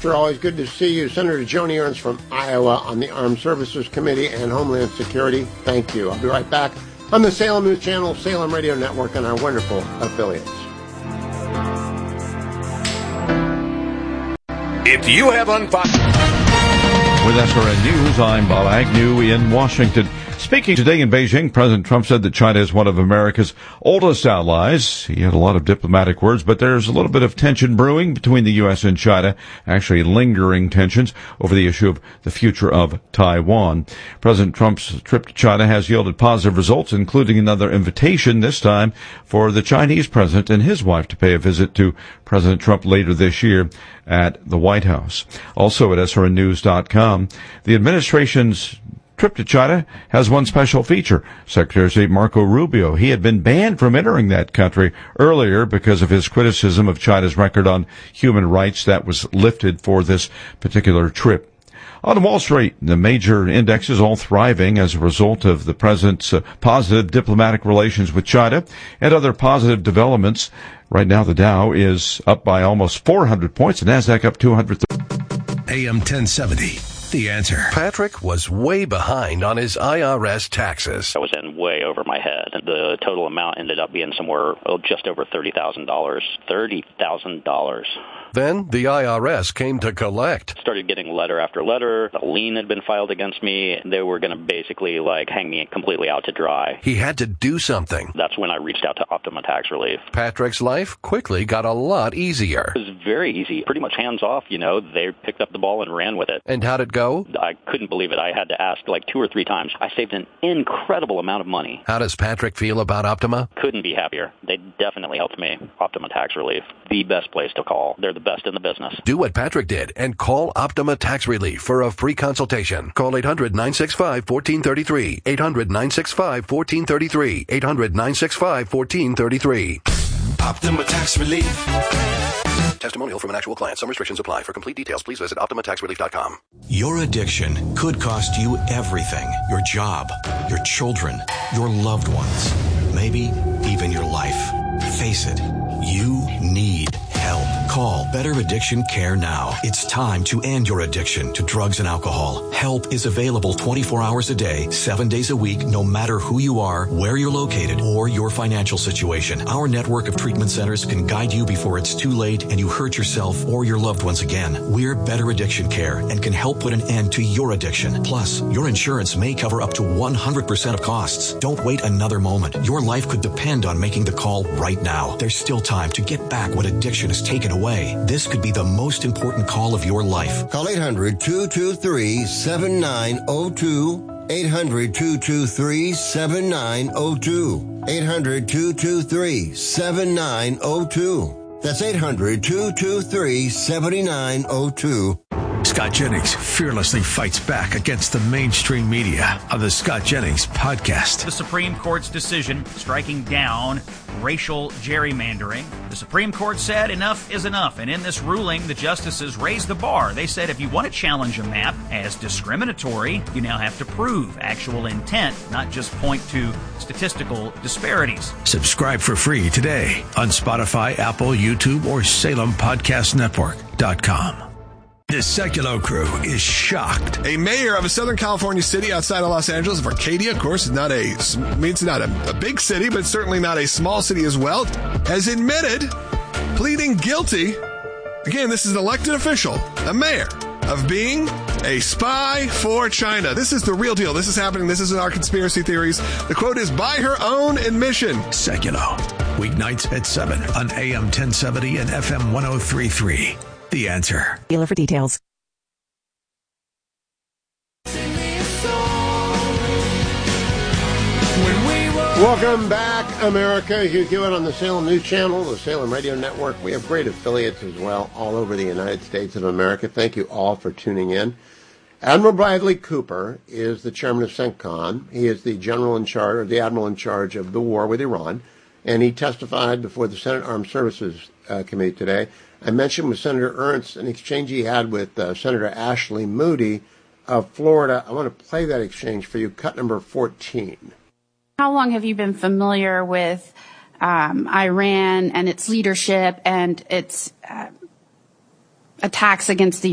After always good to see you. Senator Joni Ernst from Iowa on the Armed Services Committee and Homeland Security. Thank you. I'll be right back on the Salem News Channel, Salem Radio Network, and our wonderful affiliates. If you have unfired... With SRN News, I'm Bob Agnew in Washington. Speaking today in Beijing, President Trump said that China is one of America's oldest allies. He had a lot of diplomatic words, but there's a little bit of tension brewing between the U.S. and China, actually lingering tensions over the issue of the future of Taiwan. President Trump's trip to China has yielded positive results, including another invitation, this time for the Chinese president and his wife to pay a visit to President Trump later this year at the White House. Also at srnnews.com, the administration's trip to China has one special feature. Secretary of State Marco Rubio, he had been banned from entering that country earlier because of his criticism of China's record on human rights. That was lifted for this particular trip. On Wall Street, the major indexes all thriving as a result of the president's positive diplomatic relations with China and other positive developments. Right now, the Dow is up by almost 400 points, the Nasdaq up 200. AM 1070. The Answer. Patrick was way behind on his IRS taxes. I was in way over my head. The total amount ended up being somewhere just over $30,000. $30,000. Then the IRS came to collect. Started getting letter after letter. A lien had been filed against me. They were going to basically hang me completely out to dry. He had to do something. That's when I reached out to Optima Tax Relief. Patrick's life quickly got a lot easier. It was very easy. Pretty much hands off, They picked up the ball and ran with it. And how'd it go? I couldn't believe it. I had to ask 2 or 3 times. I saved an incredible amount of money. How does Patrick feel about Optima? Couldn't be happier. They definitely helped me. Optima Tax Relief. The best place to call. They're the best in the business. Do what Patrick did and call Optima Tax Relief for a free consultation. Call 800-965-1433. 800-965-1433. 800-965-1433. Optima Tax Relief. Testimonial from an actual client. Some restrictions apply. For complete details, please visit OptimaTaxRelief.com. Your addiction could cost you everything. Your job, your children, your loved ones, maybe even your life. Face it, you need help. Call Better Addiction Care now. It's time to end your addiction to drugs and alcohol. Help is available 24 hours a day, 7 days a week, no matter who you are, where you're located, or your financial situation. Our network of treatment centers can guide you before it's too late and you hurt yourself or your loved ones again. We're Better Addiction Care and can help put an end to your addiction. Plus, your insurance may cover up to 100% of costs. Don't wait another moment. Your life could depend on making the call right now. There's still time to get back what addiction has taken away. This could be the most important call of your life. Call 800-223-7902. 800-223-7902. 800-223-7902. That's 800-223-7902. Scott Jennings fearlessly fights back against the mainstream media on the Scott Jennings podcast. The Supreme Court's decision striking down racial gerrymandering. The Supreme Court said enough is enough, and in this ruling, the justices raised the bar. They said if you want to challenge a map as discriminatory, you now have to prove actual intent, not just point to statistical disparities. Subscribe for free today on Spotify, Apple, YouTube, or SalemPodcastNetwork.com. The Sekulow crew is shocked. A mayor of a Southern California city outside of Los Angeles, of Arcadia, of course, it's not a big city, but certainly not a small city as well, has admitted pleading guilty. Again, this is an elected official, a mayor, of being a spy for China. This is the real deal. This is happening. This isn't our conspiracy theories. The quote is by her own admission. Sekulow, weeknights at 7 on AM 1070 and FM 103.3. The Answer. Dealer for details. Welcome back, America. Hugh Hewitt on the Salem News Channel, the Salem Radio Network. We have great affiliates as well all over the United States of America. Thank you all for tuning in. Admiral Bradley Cooper is the chairman of CENTCOM. He is the admiral in charge of the war with Iran, and he testified before the Senate Armed Services Committee today. I mentioned with Senator Ernst an exchange he had with Senator Ashley Moody of Florida. I want to play that exchange for you, cut number 14. How long have you been familiar with Iran and its leadership and its attacks against the